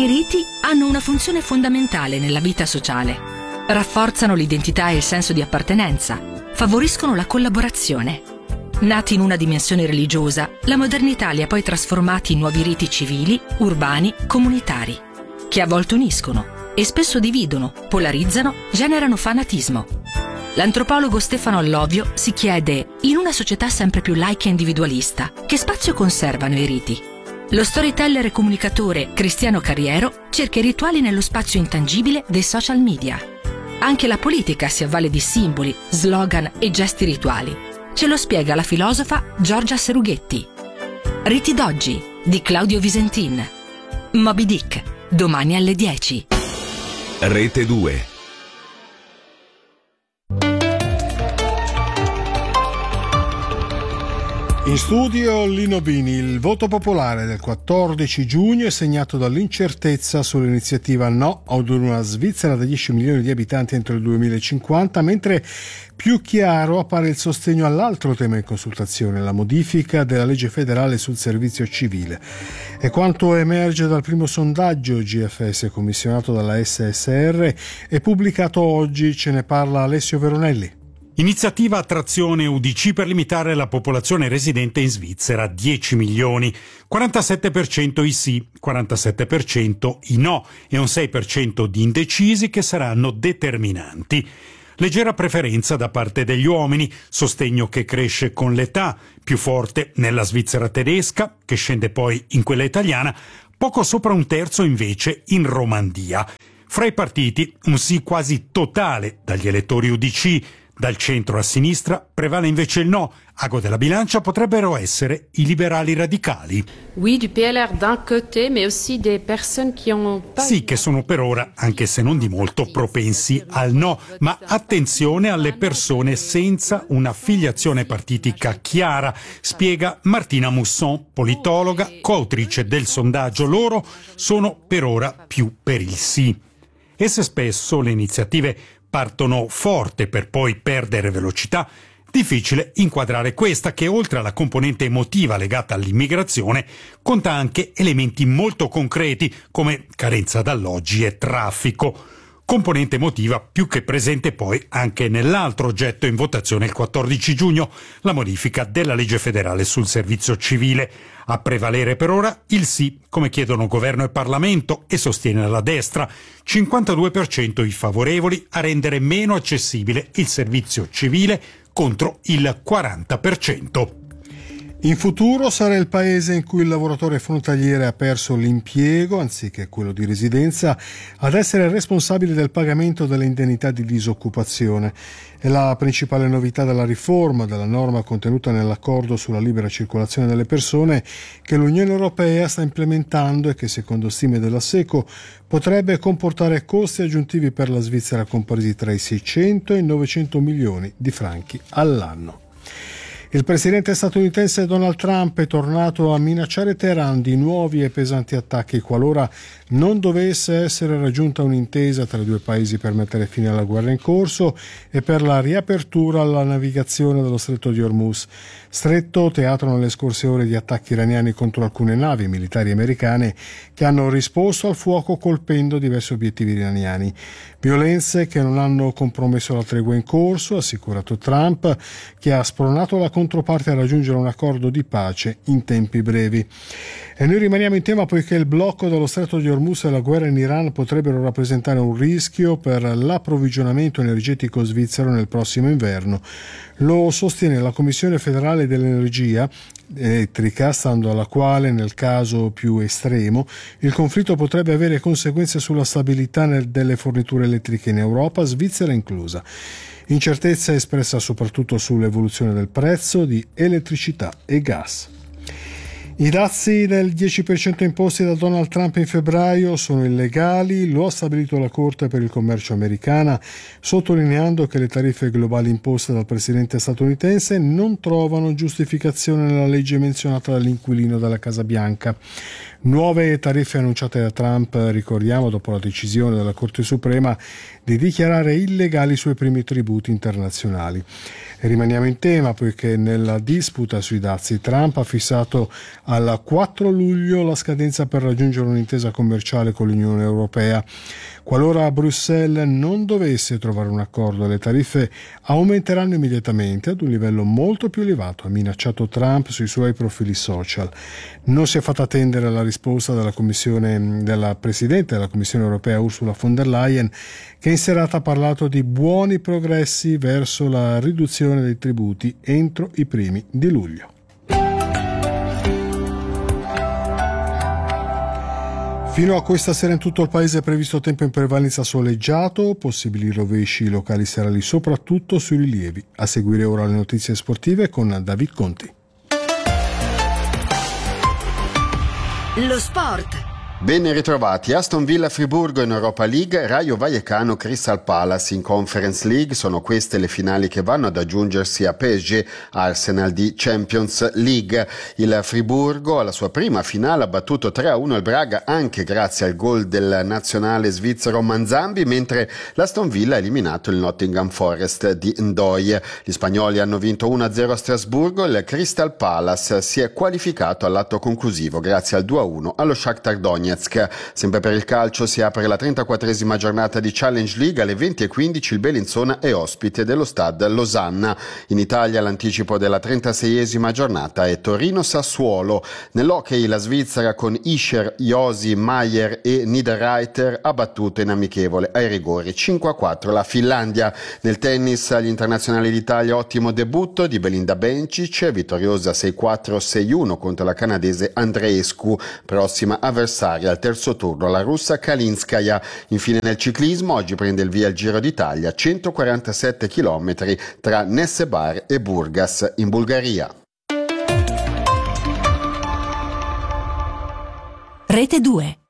I riti hanno una funzione fondamentale nella vita sociale. Rafforzano l'identità e il senso di appartenenza, favoriscono la collaborazione. Nati in una dimensione religiosa, la modernità li ha poi trasformati in nuovi riti civili, urbani, comunitari, che a volte uniscono e spesso dividono, polarizzano, generano fanatismo. L'antropologo Stefano Allovio si chiede, in una società sempre più laica e individualista, che spazio conservano i riti? Lo storyteller e comunicatore Cristiano Carriero cerca i rituali nello spazio intangibile dei social media. Anche la politica si avvale di simboli, slogan e gesti rituali. Ce lo spiega la filosofa Giorgia Serughetti. Riti d'oggi di Claudio Visentin. Moby Dick, domani alle 10. Rete 2. In studio Lino Bini. Il voto popolare del 14 giugno è segnato dall'incertezza sull'iniziativa No ad una Svizzera da 10 milioni di abitanti entro il 2050, mentre più chiaro appare il sostegno all'altro tema in consultazione, la modifica della legge federale sul servizio civile. È quanto emerge dal primo sondaggio GFS commissionato dalla SSR e pubblicato oggi. Ce ne parla Alessio Veronelli. Iniziativa attrazione UDC per limitare la popolazione residente in Svizzera, 10 milioni, 47% i sì, 47% i no e un 6% di indecisi che saranno determinanti. Leggera preferenza da parte degli uomini, sostegno che cresce con l'età, più forte nella Svizzera tedesca, che scende poi in quella italiana, poco sopra un terzo invece in Romandia. Fra i partiti un sì quasi totale dagli elettori UDC. Dal centro a sinistra prevale invece il no. Ago della bilancia potrebbero essere i liberali radicali. Oui, du PLR d'un côté, mais aussi des personnes qui ont pas... Sì, che sono per ora, anche se non di molto, propensi al no. Ma attenzione alle persone senza un'affiliazione partitica chiara, spiega Martina Musson, politologa, coautrice del sondaggio. Loro sono per ora più per il sì. E se spesso le iniziative partono forte per poi perdere velocità, difficile inquadrare questa che, oltre alla componente emotiva legata all'immigrazione, conta anche elementi molto concreti come carenza d'alloggi e traffico. Componente emotiva più che presente poi anche nell'altro oggetto in votazione il 14 giugno, la modifica della legge federale sul servizio civile. A prevalere per ora il sì, come chiedono governo e Parlamento, e sostiene la destra. 52% i favorevoli a rendere meno accessibile il servizio civile contro il 40%. In futuro sarà il paese in cui il lavoratore frontaliere ha perso l'impiego, anziché quello di residenza, ad essere responsabile del pagamento delle indennità di disoccupazione. È la principale novità della riforma della norma contenuta nell'accordo sulla libera circolazione delle persone che l'Unione Europea sta implementando e che, secondo stime della SECO, potrebbe comportare costi aggiuntivi per la Svizzera compresi tra i 600 e i 900 milioni di franchi all'anno. Il presidente statunitense Donald Trump è tornato a minacciare Teheran di nuovi e pesanti attacchi qualora non dovesse essere raggiunta un'intesa tra i due paesi per mettere fine alla guerra in corso e per la riapertura alla navigazione dello stretto di Hormuz, stretto teatro nelle scorse ore di attacchi iraniani contro alcune navi militari americane che hanno risposto al fuoco colpendo diversi obiettivi iraniani. Violenze che non hanno compromesso la tregua in corso, ha assicurato Trump, che ha spronato la controparte a raggiungere un accordo di pace in tempi brevi. E noi rimaniamo in tema poiché il blocco dello stretto di Hormuz e la guerra in Iran potrebbero rappresentare un rischio per l'approvvigionamento energetico svizzero nel prossimo inverno. Lo sostiene la Commissione federale dell'energia elettrica, stando alla quale, nel caso più estremo, il conflitto potrebbe avere conseguenze sulla stabilità delle forniture elettriche in Europa, Svizzera inclusa. Incertezza espressa soprattutto sull'evoluzione del prezzo di elettricità e gas. I dazi del 10% imposti da Donald Trump in febbraio sono illegali, lo ha stabilito la Corte per il commercio americana, sottolineando che le tariffe globali imposte dal presidente statunitense non trovano giustificazione nella legge menzionata dall'inquilino della Casa Bianca. Nuove tariffe annunciate da Trump, ricordiamo, dopo la decisione della Corte Suprema di dichiarare illegali i suoi primi tributi internazionali. E rimaniamo in tema poiché nella disputa sui dazi Trump ha fissato al 4 luglio la scadenza per raggiungere un'intesa commerciale con l'Unione Europea. Qualora Bruxelles non dovesse trovare un accordo, le tariffe aumenteranno immediatamente ad un livello molto più elevato, ha minacciato Trump sui suoi profili social. Non si è fatta attendere la risposta della Presidente della Commissione Europea Ursula von der Leyen, che in serata ha parlato di buoni progressi verso la riduzione dei tributi entro i primi di luglio. Fino a questa sera in tutto il paese è previsto tempo in prevalenza soleggiato, possibili rovesci locali serali soprattutto sui rilievi. A seguire ora le notizie sportive con David Conti. Lo sport. Ben ritrovati. Aston Villa Friburgo in Europa League, Rayo Vallecano Crystal Palace in Conference League. Sono queste le finali che vanno ad aggiungersi a PSG Arsenal di Champions League. Il Friburgo alla sua prima finale ha battuto 3-1 il Braga anche grazie al gol del nazionale svizzero Manzambi, mentre l'Aston Villa ha eliminato il Nottingham Forest di Ndoye. Gli spagnoli hanno vinto 1-0 a Strasburgo. Il Crystal Palace si è qualificato all'atto conclusivo grazie al 2-1 allo Shakhtar Donetsk. Sempre per il calcio si apre la 34esima giornata di Challenge League. Alle 20:15 il Bellinzona è ospite dello Stade Losanna. In Italia l'anticipo della 36esima giornata è Torino-Sassuolo. Nell'hockey la Svizzera con Ischer, Josi, Maier e Niederreiter ha battuto in amichevole ai rigori 5-4 la Finlandia. Nel tennis agli internazionali d'Italia ottimo debutto di Belinda Bencic, vittoriosa 6-4-6-1 contro la canadese Andreescu, prossima avversaria al terzo turno la russa Kalinskaya. Infine nel ciclismo oggi prende il via il Giro d'Italia, 147 km tra Nessebar e Burgas in Bulgaria. Rete 2.